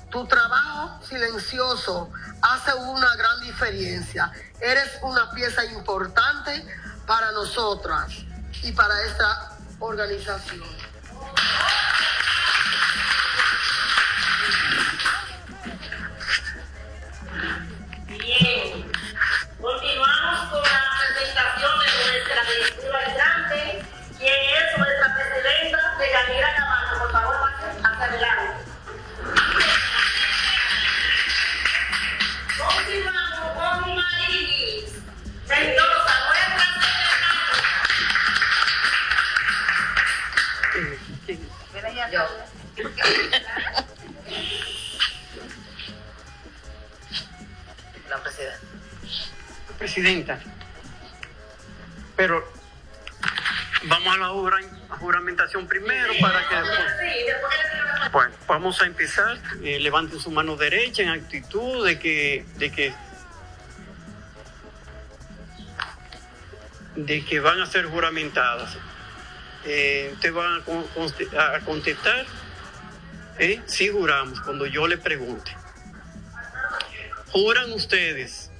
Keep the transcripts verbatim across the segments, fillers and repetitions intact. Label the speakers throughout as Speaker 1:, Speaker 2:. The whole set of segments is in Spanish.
Speaker 1: Tu trabajo silencioso hace una gran diferencia. Eres una pieza importante para nosotras y para esta organización.
Speaker 2: Bien, continuamos con la presentación de nuestra directiva entrante, quien es nuestra presidenta, Deyanira Camacho. Por favor, pase hacia adelante. Continuamos con Marilis Mendoza, nuestra secretaria. Yo. La presidenta.
Speaker 3: Presidenta, pero vamos a la jura, a juramentación primero para que después... Bueno, vamos a empezar. Eh, levanten su mano derecha en actitud de que, de que, de que van a ser juramentadas. Eh, ustedes van a, a contestar, ¿eh? Sí, juramos, cuando yo le pregunte. ¿Juran ustedes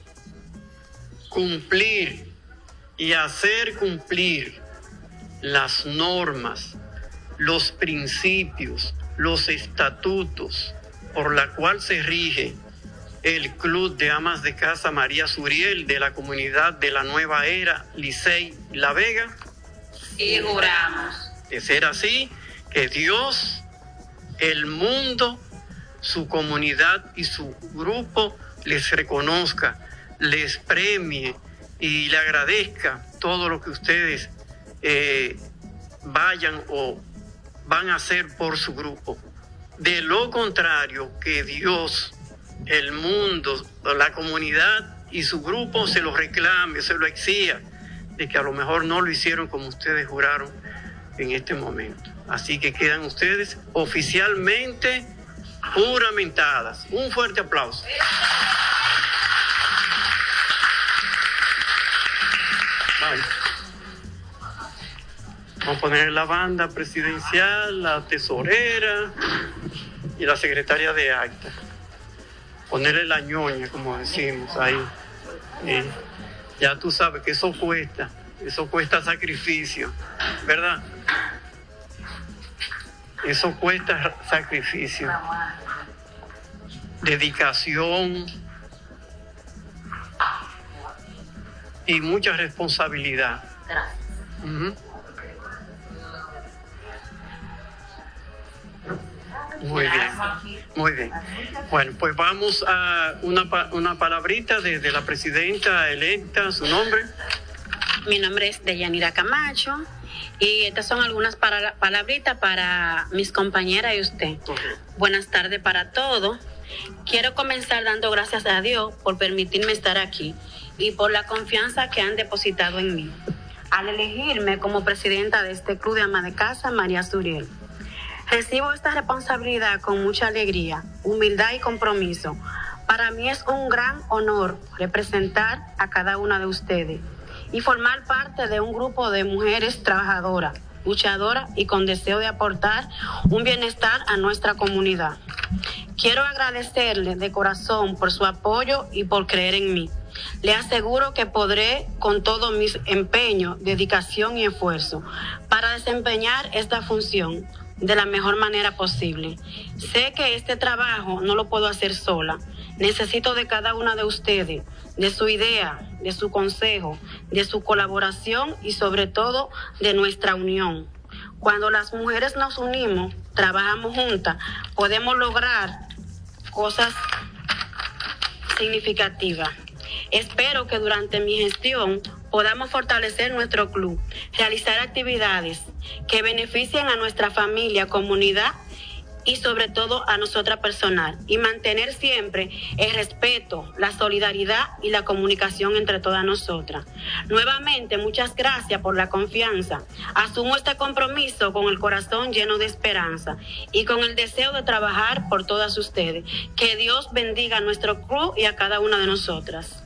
Speaker 3: cumplir y hacer cumplir las normas, los principios, los estatutos por la cual se rige el Club de Amas de Casa María Suriel de la comunidad de la Nueva Era, Licey, La Vega?
Speaker 2: Sí, juramos.
Speaker 3: De ser así, que Dios, el mundo, su comunidad y su grupo les reconozca, les premie y le agradezca todo lo que ustedes eh, vayan o van a hacer por su grupo. De lo contrario, que Dios, el mundo, la comunidad y su grupo se lo reclame, se lo exija, de que a lo mejor no lo hicieron como ustedes juraron en este momento. Así que quedan ustedes oficialmente juramentadas. Un fuerte aplauso. Vale. Vamos a poner la banda presidencial, la tesorera y la secretaria de acta. Ponerle la ñoña, como decimos ahí. Eh, ya tú sabes que eso cuesta, eso cuesta sacrificio, ¿verdad? Eso cuesta sacrificio, dedicación y mucha responsabilidad.
Speaker 2: Gracias.
Speaker 3: Uh-huh. Muy bien, muy bien. Bueno, pues vamos a una, una palabrita de, de la presidenta electa, su nombre.
Speaker 4: Mi nombre es Deyanira Camacho y estas son algunas para, palabritas para mis compañeras y usted.
Speaker 3: Okay.
Speaker 4: Buenas tardes para todos. Quiero comenzar dando gracias a Dios por permitirme estar aquí y por la confianza que han depositado en mí al elegirme como presidenta de este Club de Amas de Casa María Suriel. Recibo esta responsabilidad con mucha alegría, humildad y compromiso. Para mí es un gran honor representar a cada una de ustedes y formar parte de un grupo de mujeres trabajadoras, luchadoras y con deseo de aportar un bienestar a nuestra comunidad. Quiero agradecerles de corazón por su apoyo y por creer en mí. Le aseguro que podré, con todo mi empeño, dedicación y esfuerzo, para desempeñar esta función de la mejor manera posible. Sé que este trabajo no lo puedo hacer sola. Necesito de cada una de ustedes, de su idea, de su consejo, de su colaboración y sobre todo de nuestra unión. Cuando las mujeres nos unimos, trabajamos juntas, podemos lograr cosas significativas. Espero que durante mi gestión podamos fortalecer nuestro club, realizar actividades que beneficien a nuestra familia, comunidad y sobre todo a nosotras personal, y mantener siempre el respeto, la solidaridad y la comunicación entre todas nosotras. Nuevamente, muchas gracias por la confianza. Asumo este compromiso con el corazón lleno de esperanza y con el deseo de trabajar por todas ustedes. Que Dios bendiga a nuestro club y a cada una de nosotras.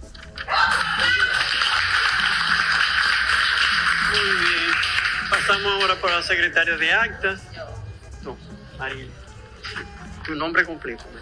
Speaker 3: Muy bien. Pasamos ahora por la secretaria de actas. Tú, Ariel. Tu nombre completo.